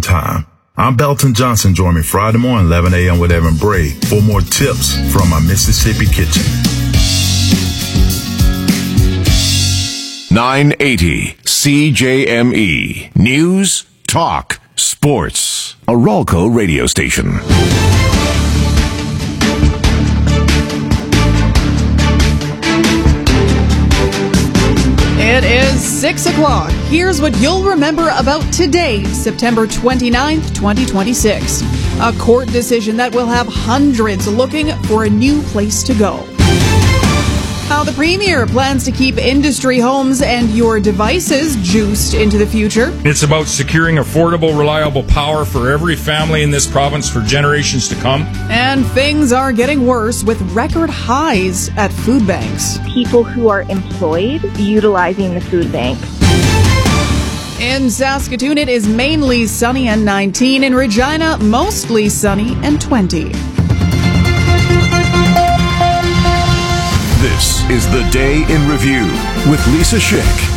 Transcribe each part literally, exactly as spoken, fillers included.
time. I'm Belton Johnson. Join me Friday morning, eleven a.m. with Evan Bray for more tips from my Mississippi kitchen. nine eighty C J M E. News, talk, sports. A Ralco radio station. It is six o'clock. Here's what you'll remember about today, September twenty-ninth, twenty twenty-six. A court decision that will have hundreds looking for a new place to go. How the Premier plans to keep industry homes and your devices juiced into the future. It's about securing affordable, reliable power for every family in this province for generations to come. And things are getting worse with record highs at food banks. People who are employed utilizing the food bank. In Saskatoon, it is mainly sunny and nineteen. In Regina, mostly sunny and twenty. This is the Day in Review with Lisa Schick.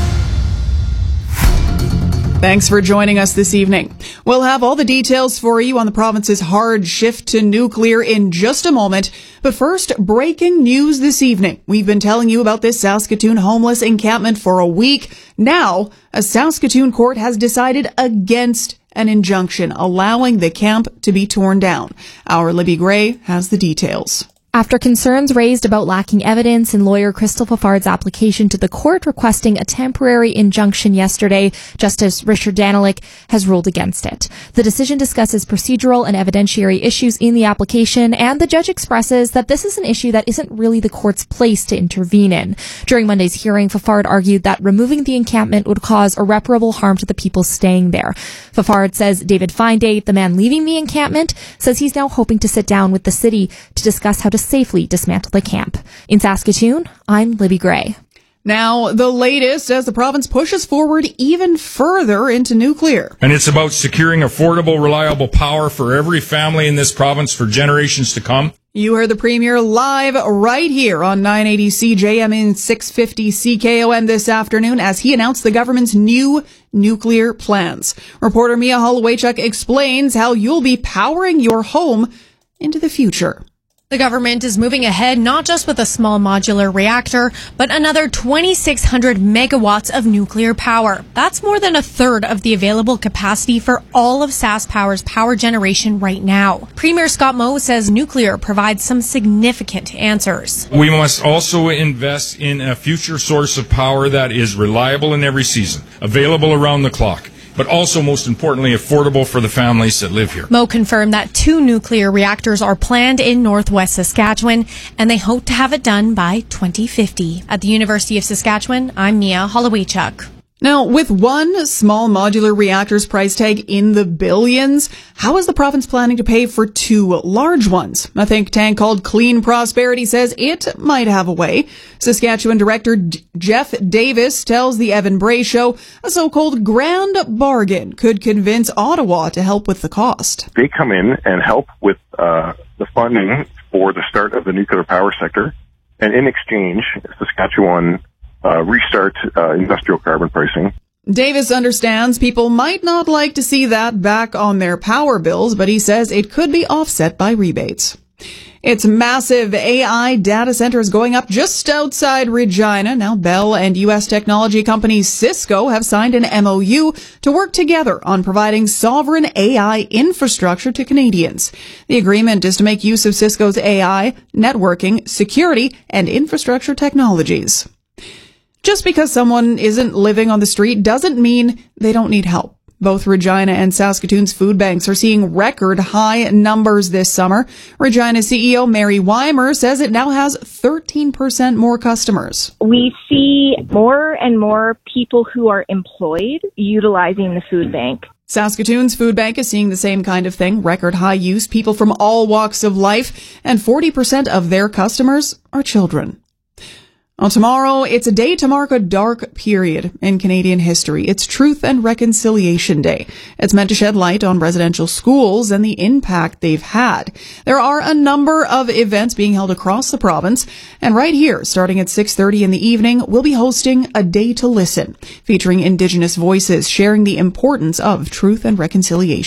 Thanks for joining us this evening. We'll have all the details for you on the province's hard shift to nuclear in just a moment. But first, breaking news this evening. We've been telling you about this Saskatoon homeless encampment for a week. Now, a Saskatoon court has decided against an injunction allowing the camp to be torn down. Our Libby Gray has the details. After concerns raised about lacking evidence in lawyer Crystal Fafard's application to the court requesting a temporary injunction yesterday, Justice Richard Danilick has ruled against it. The decision discusses procedural and evidentiary issues in the application, and the judge expresses that this is an issue that isn't really the court's place to intervene in. During Monday's hearing, Fafard argued that removing the encampment would cause irreparable harm to the people staying there. Fafard says David Finday, the man leaving the encampment, says he's now hoping to sit down with the city to discuss how to safely dismantle the camp. In Saskatoon, I'm Libby Gray. Now, the latest as the province pushes forward even further into nuclear. And it's about securing affordable, reliable power for every family in this province for generations to come. You heard the Premier live right here on nine eighty C J M in six fifty C K O M this afternoon as he announced the government's new nuclear plans. Reporter Mia Holowaychuk explains how you'll be powering your home into the future. The government is moving ahead not just with a small modular reactor, but another twenty-six hundred megawatts of nuclear power. That's more than a third of the available capacity for all of SaskPower's power generation right now. Premier Scott Moe says nuclear provides some significant answers. We must also invest in a future source of power that is reliable in every season, available around the clock, but also, most importantly, affordable for the families that live here. Moe confirmed that two nuclear reactors are planned in northwest Saskatchewan, and they hope to have it done by twenty fifty. At the University of Saskatchewan, I'm Mia Holowaychuk. Now, with one small modular reactor's price tag in the billions, how is the province planning to pay for two large ones? A think tank called Clean Prosperity says it might have a way. Saskatchewan Director D- Jeff Davis tells the Evan Bray Show a so-called grand bargain could convince Ottawa to help with the cost. They come in and help with uh, the funding for the start of the nuclear power sector, and in exchange, Saskatchewan Uh, restart uh, industrial carbon pricing. Davis understands people might not like to see that back on their power bills, but he says it could be offset by rebates. Its massive A I data center is going up just outside Regina. Now, Bell and U S technology company Cisco have signed an M O U to work together on providing sovereign A I infrastructure to Canadians. The agreement is to make use of Cisco's A I, networking, security, and infrastructure technologies. Just because someone isn't living on the street doesn't mean they don't need help. Both Regina and Saskatoon's food banks are seeing record high numbers this summer. Regina C E O Mary Weimer says it now has thirteen percent more customers. We see more and more people who are employed utilizing the food bank. Saskatoon's food bank is seeing the same kind of thing, record high use, people from all walks of life, and forty percent of their customers are children. Well, tomorrow, it's a day to mark a dark period in Canadian history. It's Truth and Reconciliation Day. It's meant to shed light on residential schools and the impact they've had. There are a number of events being held across the province, and right here, starting at six thirty in the evening, we'll be hosting A Day to Listen, featuring Indigenous voices sharing the importance of truth and reconciliation.